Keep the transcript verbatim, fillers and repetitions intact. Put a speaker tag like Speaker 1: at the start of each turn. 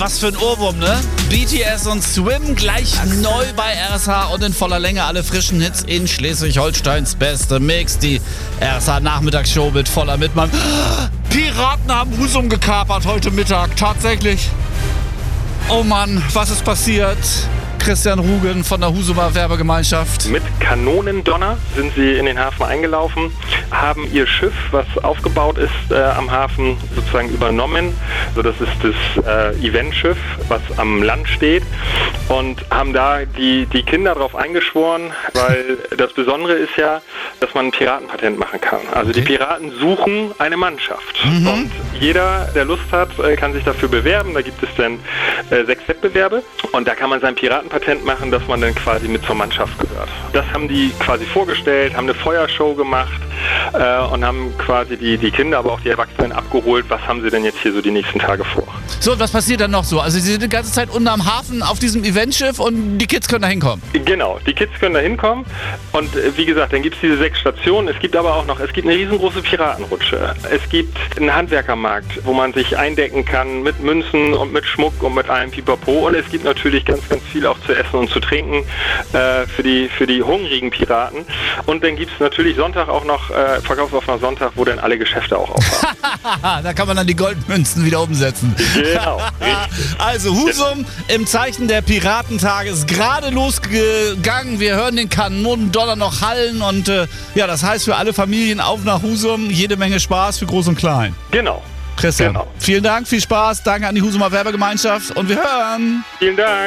Speaker 1: was für ein Ohrwurm, ne? B T S und Swim gleich neu bei R S H und in voller Länge alle frischen Hits in Schleswig-Holsteins beste Mix. Die R S H-Nachmittagsshow mit voller Mitmann. Piraten haben Husum gekapert heute Mittag, tatsächlich. Oh Mann, was ist passiert? Christian Rugen von der Husumer Werbegemeinschaft.
Speaker 2: Mit Kanonendonner sind sie in den Hafen eingelaufen, haben ihr Schiff, was aufgebaut ist äh, am Hafen, sozusagen übernommen. Also das ist das äh, Eventschiff, was am Land steht, und haben da die, die Kinder drauf eingeschworen, weil das Besondere ist ja, dass man ein Piratenpatent machen kann. Also okay. Die Piraten suchen eine Mannschaft. Mhm. Und jeder, der Lust hat, kann sich dafür bewerben. Da gibt es dann äh, sechs Wettbewerbe und da kann man sein Piratenpatent machen, dass man dann quasi mit zur Mannschaft gehört. Das haben die quasi vorgestellt, haben eine Feuershow gemacht äh, und haben quasi die, die Kinder, aber auch die Erwachsenen abgeholt. Was haben sie denn jetzt hier so die nächsten Tage vor?
Speaker 1: So, und was passiert dann noch so? Also sie sind die ganze Zeit unten am Hafen auf diesem Eventschiff und die Kids können da hinkommen?
Speaker 2: Genau, die Kids können da hinkommen und äh, wie gesagt, dann gibt es diese sechs Stationen. Es gibt aber auch noch, es gibt eine riesengroße Piratenrutsche. Es gibt einen Handwerkermarkt, wo man sich eindecken kann mit Münzen und mit Schmuck und mit allem Pipapo, und es gibt natürlich ganz, ganz viel auch zu essen und zu trinken äh, für die für die hungrigen Piraten. Und dann gibt es natürlich Sonntag auch noch äh, Verkaufsoffener Sonntag, wo dann alle Geschäfte auch aufhaben.
Speaker 1: Da kann man dann die Goldmünzen wieder umsetzen.
Speaker 2: Genau, richtig.
Speaker 1: Also Husum im Zeichen der Piratentage ist gerade losgegangen. Wir hören den Kanonendonner noch hallen und äh, ja, das heißt für alle Familien auf nach Husum, jede Menge Spaß für Groß und Klein.
Speaker 2: Genau.
Speaker 1: Christian,
Speaker 2: genau.
Speaker 1: Vielen Dank, viel Spaß, danke an die Husumer Werbegemeinschaft und wir hören.
Speaker 2: Vielen Dank.